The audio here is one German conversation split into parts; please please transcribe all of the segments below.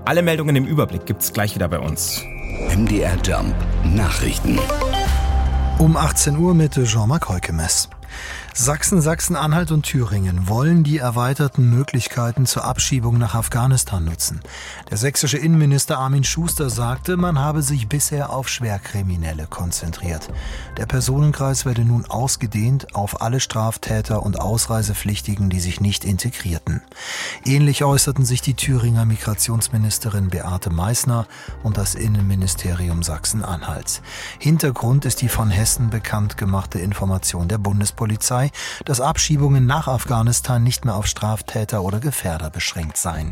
Alle Meldungen im Überblick gibt's gleich wieder bei uns. MDR Jump Nachrichten. Um 18 Uhr mit Jean-Marc Heukemes. Sachsen, Sachsen-Anhalt und Thüringen wollen die erweiterten Möglichkeiten zur Abschiebung nach Afghanistan nutzen. Der sächsische Innenminister Armin Schuster sagte, man habe sich bisher auf Schwerkriminelle konzentriert. Der Personenkreis werde nun ausgedehnt auf alle Straftäter und Ausreisepflichtigen, die sich nicht integrierten. Ähnlich äußerten sich die Thüringer Migrationsministerin Beate Meißner und das Innenministerium Sachsen-Anhalts. Hintergrund ist die von Hessen bekannt gemachte Information der Bundespolizei, dass Abschiebungen nach Afghanistan nicht mehr auf Straftäter oder Gefährder beschränkt seien.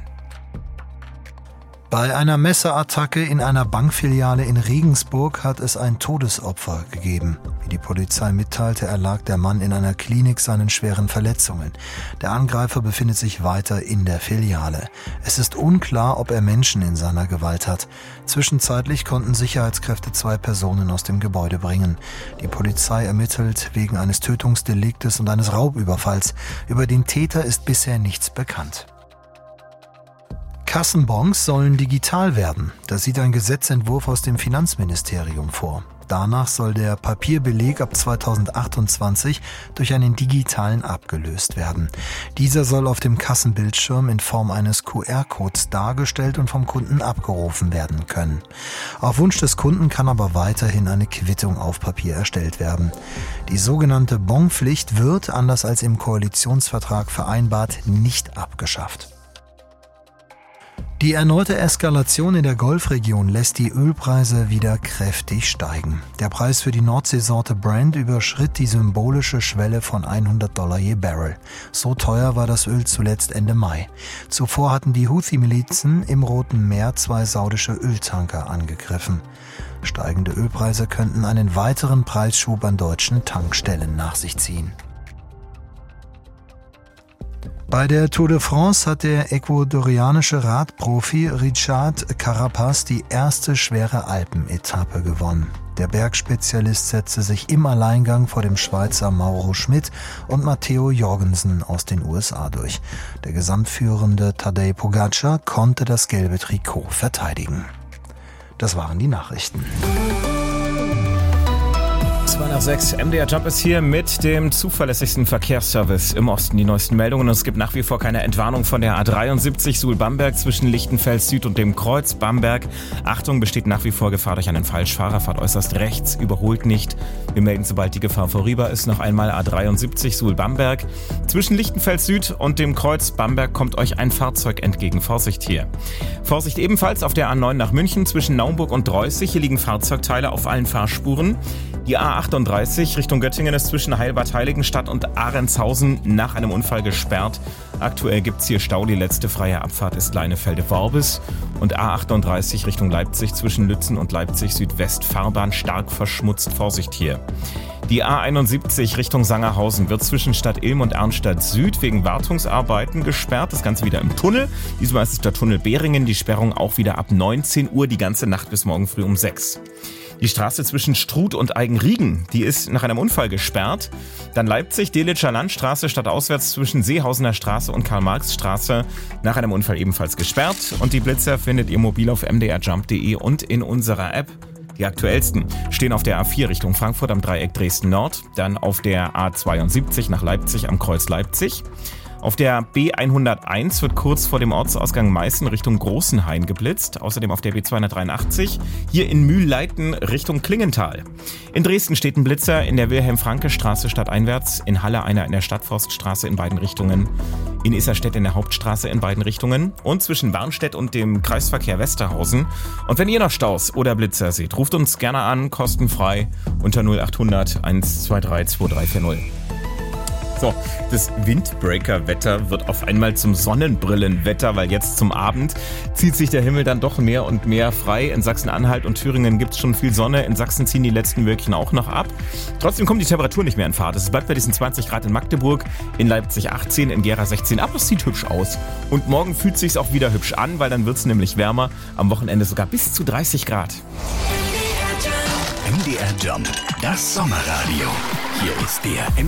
Bei einer Messerattacke in einer Bankfiliale in Regensburg hat es ein Todesopfer gegeben. Wie die Polizei mitteilte, erlag der Mann in einer Klinik seinen schweren Verletzungen. Der Angreifer befindet sich weiter in der Filiale. Es ist unklar, ob er Menschen in seiner Gewalt hat. Zwischenzeitlich konnten Sicherheitskräfte 2 Personen aus dem Gebäude bringen. Die Polizei ermittelt wegen eines Tötungsdeliktes und eines Raubüberfalls. Über den Täter ist bisher nichts bekannt. Kassenbons sollen digital werden. Das sieht ein Gesetzentwurf aus dem Finanzministerium vor. Danach soll der Papierbeleg ab 2028 durch einen digitalen abgelöst werden. Dieser soll auf dem Kassenbildschirm in Form eines QR-Codes dargestellt und vom Kunden abgerufen werden können. Auf Wunsch des Kunden kann aber weiterhin eine Quittung auf Papier erstellt werden. Die sogenannte Bonpflicht wird, anders als im Koalitionsvertrag vereinbart, nicht abgeschafft. Die erneute Eskalation in der Golfregion lässt die Ölpreise wieder kräftig steigen. Der Preis für die Nordseesorte Brent überschritt die symbolische Schwelle von $100 je Barrel. So teuer war das Öl zuletzt Ende Mai. Zuvor hatten die Houthi-Milizen im Roten Meer 2 saudische Öltanker angegriffen. Steigende Ölpreise könnten einen weiteren Preisschub an deutschen Tankstellen nach sich ziehen. Bei der Tour de France hat der ecuadorianische Radprofi Richard Carapaz die erste schwere Alpenetappe gewonnen. Der Bergspezialist setzte sich im Alleingang vor dem Schweizer Mauro Schmid und Matteo Jorgensen aus den USA durch. Der gesamtführende Tadej Pogačar konnte das gelbe Trikot verteidigen. Das waren die Nachrichten. 2:06, MDR Jump ist hier mit dem zuverlässigsten Verkehrsservice im Osten. Die neuesten Meldungen. Es gibt nach wie vor keine Entwarnung von der A73 Suhl-Bamberg zwischen Lichtenfels Süd und dem Kreuz Bamberg. Achtung, besteht nach wie vor Gefahr durch einen Falschfahrer. Fahrt äußerst rechts, überholt nicht. Wir melden, sobald die Gefahr vorüber ist, noch einmal A73 Suhl-Bamberg. Zwischen Lichtenfels Süd und dem Kreuz Bamberg kommt euch ein Fahrzeug entgegen. Vorsicht hier. Vorsicht ebenfalls auf der A9 nach München zwischen Naumburg und Dreußig. Hier liegen Fahrzeugteile auf allen Fahrspuren. Die A38 Richtung Göttingen ist zwischen Heilbad Heiligenstadt und Ahrentshausen nach einem Unfall gesperrt. Aktuell gibt's hier Stau. Die letzte freie Abfahrt ist Leinefelde-Worbis. Und A38 Richtung Leipzig zwischen Lützen und Leipzig Südwest Fahrbahn stark verschmutzt. Vorsicht hier. Die A71 Richtung Sangerhausen wird zwischen Stadt Ilm und Arnstadt Süd wegen Wartungsarbeiten gesperrt. Das Ganze wieder im Tunnel. Diesmal ist es der Tunnel Behringen. Die Sperrung auch wieder ab 19 Uhr die ganze Nacht bis morgen früh um 6. Die Straße zwischen Struth und Eigenriegen, die ist nach einem Unfall gesperrt. Dann Leipzig, Delitzscher Landstraße stadtauswärts zwischen Seehausener Straße und Karl-Marx-Straße nach einem Unfall ebenfalls gesperrt. Und die Blitzer findet ihr mobil auf mdrjump.de und in unserer App. Die aktuellsten stehen auf der A4 Richtung Frankfurt am Dreieck Dresden Nord, dann auf der A72 nach Leipzig am Kreuz Leipzig. Auf der B101 wird kurz vor dem Ortsausgang Meißen Richtung Großenhain geblitzt. Außerdem auf der B283 hier in Mühlleiten Richtung Klingenthal. In Dresden steht ein Blitzer in der Wilhelm-Franke-Straße stadteinwärts. In Halle einer in der Stadtforststraße in beiden Richtungen. In Isserstedt in der Hauptstraße in beiden Richtungen. Und zwischen Warnstedt und dem Kreisverkehr Westerhausen. Und wenn ihr noch Staus oder Blitzer seht, ruft uns gerne an, kostenfrei unter 0800 123 2340. So, das Windbreaker-Wetter wird auf einmal zum Sonnenbrillenwetter, weil jetzt zum Abend zieht sich der Himmel dann doch mehr und mehr frei. In Sachsen-Anhalt und Thüringen gibt es schon viel Sonne. In Sachsen ziehen die letzten Wölkchen auch noch ab. Trotzdem kommt die Temperatur nicht mehr in Fahrt. Es bleibt bei diesen 20 Grad in Magdeburg, in Leipzig 18, in Gera 16. Aber es sieht hübsch aus. Und morgen fühlt es sich auch wieder hübsch an, weil dann wird es nämlich wärmer. Am Wochenende sogar bis zu 30 Grad. MDR Jump, das Sommerradio. Hier ist der